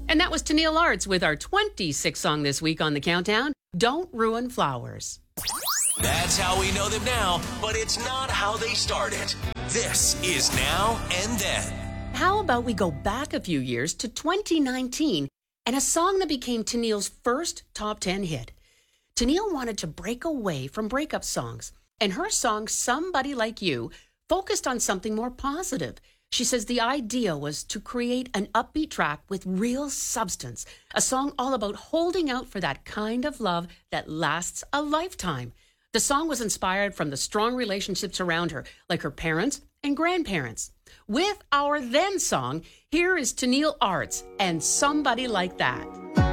And that was Tennille Arts with our 26th song this week on the countdown, Don't Ruin Flowers. That's how we know them now, but it's not how they started. This is Now and Then. How about we go back a few years to 2019 and a song that became Tennille's first top 10 hit. Tennille wanted to break away from breakup songs, and her song, Somebody Like You, focused on something more positive. She says the idea was to create an upbeat track with real substance, a song all about holding out for that kind of love that lasts a lifetime. The song was inspired from the strong relationships around her, like her parents and grandparents. With our Then song, here is Tennille Arts and Somebody Like That.